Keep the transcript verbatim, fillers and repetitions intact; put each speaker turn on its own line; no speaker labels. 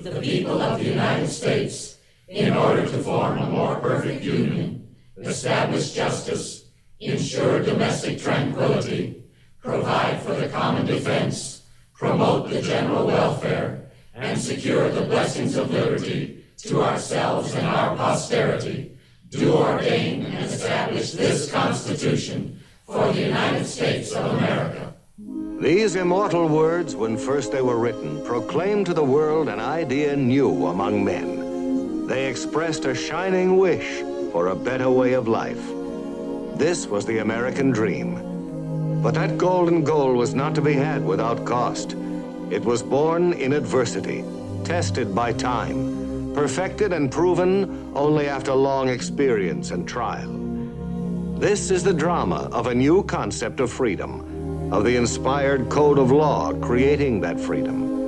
with the people of the United States in order to form a more perfect union, establish justice, ensure domestic tranquility, provide for the common defense, promote the general welfare, and secure the blessings of liberty to ourselves and our posterity, do ordain and establish this Constitution for the United States of America.
These immortal words, when first they were written, proclaimed to the world an idea new among men. They expressed a shining wish for a better way of life. This was the American dream. But that golden goal was not to be had without cost. It was born in adversity, tested by time, perfected and proven only after long experience and trial. This is the drama of a new concept of freedom, of the inspired code of law creating that freedom.